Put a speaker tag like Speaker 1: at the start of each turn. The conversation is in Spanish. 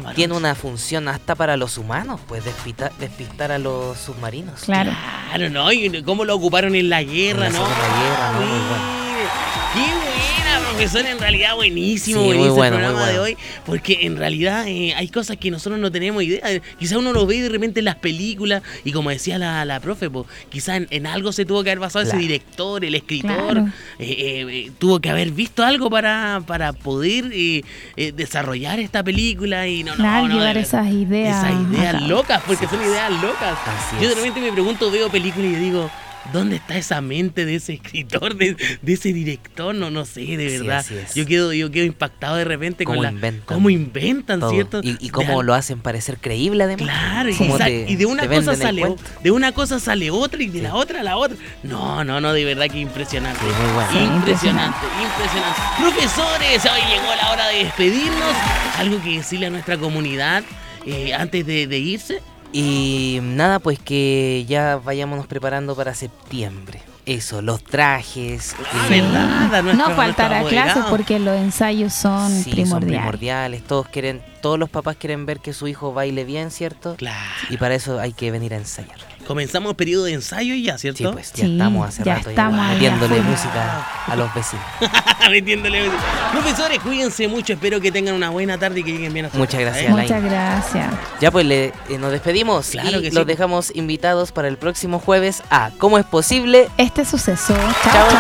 Speaker 1: tiene una función hasta para los humanos, pues despistar a los submarinos.
Speaker 2: Claro,
Speaker 3: ¿no? Y cómo lo ocuparon en la guerra,
Speaker 1: En la
Speaker 3: ¿no?
Speaker 1: Segunda Guerra, ¿no? Muy bueno.
Speaker 3: ¡Qué buena, profesor! En realidad buenísimo,
Speaker 1: Sí, muy
Speaker 3: buenísimo
Speaker 1: bueno,
Speaker 3: el programa
Speaker 1: muy
Speaker 3: de
Speaker 1: bueno.
Speaker 3: hoy, porque en realidad hay cosas que nosotros no tenemos idea. Quizás uno lo ve de repente en las películas y como decía la profe, pues, quizás en algo se tuvo que haber basado
Speaker 1: Claro.
Speaker 3: ese director, el escritor,
Speaker 2: Claro.
Speaker 3: tuvo que haber visto algo para poder desarrollar esta película y
Speaker 2: claro, llevar esas ideas.
Speaker 3: esas ideas
Speaker 2: acá.
Speaker 3: locas, porque
Speaker 1: Sí,
Speaker 3: son ideas locas.
Speaker 1: así
Speaker 3: Yo de
Speaker 1: es.
Speaker 3: repente me pregunto, veo películas y yo digo, ¿dónde está esa mente de ese escritor, de ese director? No sé, de
Speaker 1: Sí,
Speaker 3: verdad.
Speaker 1: así es.
Speaker 3: Yo quedo impactado de repente
Speaker 1: Cómo
Speaker 3: con
Speaker 1: inventan.
Speaker 3: cómo inventan,
Speaker 1: Todo.
Speaker 3: ¿cierto?
Speaker 1: Y cómo lo hacen parecer creíble además.
Speaker 3: Claro,
Speaker 1: Cómo
Speaker 3: y de una
Speaker 1: te
Speaker 3: cosa
Speaker 1: venden el
Speaker 3: sale
Speaker 1: cuento.
Speaker 3: de una cosa sale otra y de
Speaker 1: Sí.
Speaker 3: la otra a la otra. No, de verdad que impresionante.
Speaker 1: Sí, muy bueno.
Speaker 2: Sí,
Speaker 3: Impresionante. Profesores, hoy llegó la hora de despedirnos. Algo que decirle a nuestra comunidad antes de irse.
Speaker 1: Y nada, pues que ya vayámonos preparando para septiembre. Eso, los trajes.
Speaker 3: ¿Verdad? A nuestro-
Speaker 2: No faltar a
Speaker 3: nuestro
Speaker 2: clases
Speaker 3: apoderado.
Speaker 2: porque los ensayos son
Speaker 1: Sí, son
Speaker 2: primordiales.
Speaker 1: primordiales. Todos los papás quieren ver que su hijo baile bien, ¿cierto?
Speaker 3: Claro.
Speaker 1: Y para eso hay que venir a ensayar.
Speaker 3: Comenzamos el periodo de ensayo y ya, ¿cierto?
Speaker 1: Sí, pues ya
Speaker 2: Sí,
Speaker 1: estamos hace
Speaker 2: ya
Speaker 1: rato
Speaker 2: estamos ahí
Speaker 1: metiéndole
Speaker 2: a full.
Speaker 1: música a los vecinos.
Speaker 3: Metiéndole. Profesores, cuídense mucho. Espero que tengan una buena tarde y que lleguen bien a su
Speaker 1: Muchas
Speaker 3: casa,
Speaker 1: gracias, Alain.
Speaker 2: Muchas gracias.
Speaker 1: Ya pues nos despedimos
Speaker 3: Claro
Speaker 1: y
Speaker 3: que sí.
Speaker 1: los dejamos invitados para el próximo jueves a ¿Cómo es posible?
Speaker 2: Este suceso.
Speaker 1: Chao.
Speaker 2: Chao.